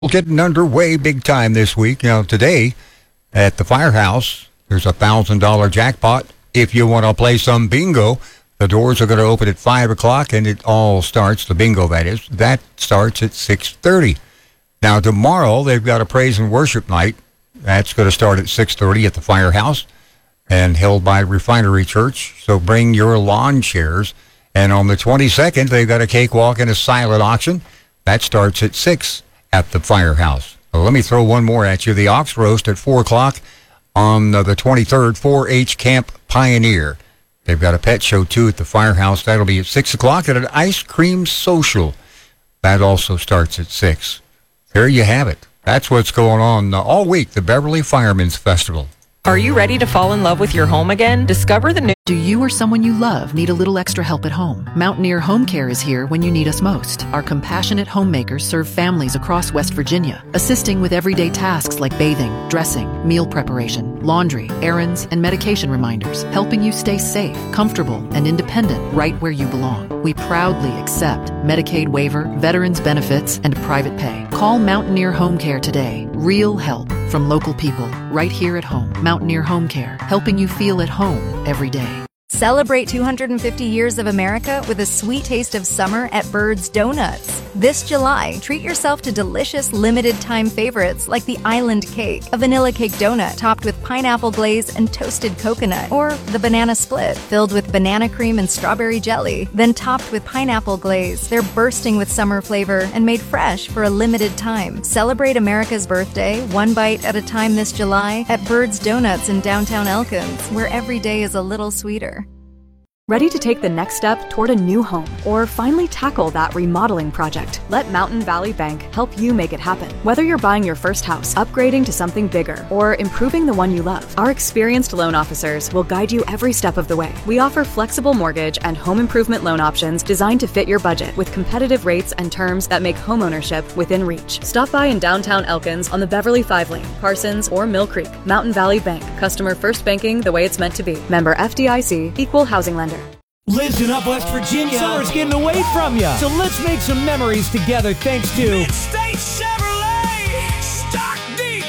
Getting underway big time this week. Today at the Firehouse, there's a $1,000 jackpot. If you want to play some bingo, the doors are going to open at 5 o'clock, and it all starts, the bingo that starts at 6:30. Now, tomorrow, they've got a praise and worship night. That's going to start at 6:30 at the Firehouse and held by Refinery Church. So bring your lawn chairs. And on the 22nd, they've got a cakewalk and a silent auction. That starts at 6 at the Firehouse. Well, let me throw one more at you. The Ox Roast at 4 o'clock on the 23rd, 4-H Camp Pioneer. They've got a pet show, too, at the Firehouse. That'll be at 6 o'clock, and an ice cream social. That also starts at 6. There you have it. That's what's going on all week, the Beverly Firemen's Festival. Are you ready to fall in love with your home again? Discover the new... Do you or someone you love need a little extra help at home? Mountaineer Home Care is here when you need us most. Our compassionate homemakers serve families across West Virginia, assisting with everyday tasks like bathing, dressing, meal preparation, laundry, errands, and medication reminders, helping you stay safe, comfortable, and independent right where you belong. We proudly accept Medicaid waiver, veterans benefits, and private pay. Call Mountaineer Home Care today. Real help from local people right here at home. Mountaineer Home Care, helping you feel at home every day. Celebrate 250 years of America with a sweet taste of summer at Bird's Donuts. This July, treat yourself to delicious limited-time favorites like the Island Cake, a vanilla cake donut topped with pineapple glaze and toasted coconut, or the Banana Split, filled with banana cream and strawberry jelly, then topped with pineapple glaze. They're bursting with summer flavor and made fresh for a limited time. Celebrate America's birthday, one bite at a time this July at Bird's Donuts in downtown Elkins, where every day is a little sweeter. Ready to take the next step toward a new home or finally tackle that remodeling project? Let Mountain Valley Bank help you make it happen. Whether you're buying your first house, upgrading to something bigger, or improving the one you love, our experienced loan officers will guide you every step of the way. We offer flexible mortgage and home improvement loan options designed to fit your budget with competitive rates and terms that make homeownership within reach. Stop by in downtown Elkins on the Beverly 5-lane, Parsons, or Mill Creek. Mountain Valley Bank. Customer first banking the way it's meant to be. Member FDIC. Equal housing lender. Lives in up West Virginia. Summer's getting away from you. So let's make some memories together thanks to Mid-State Chevrolet. Stock deep.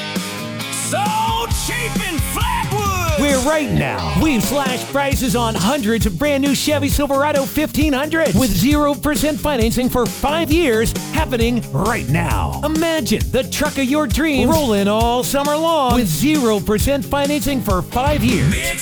So cheap in Flatwood. where right now we've slashed prices on hundreds of brand new Chevy Silverado 1500 with 0% financing for 5 years happening right now. Imagine the truck of your dreams rolling all summer long with 0% financing for 5 years.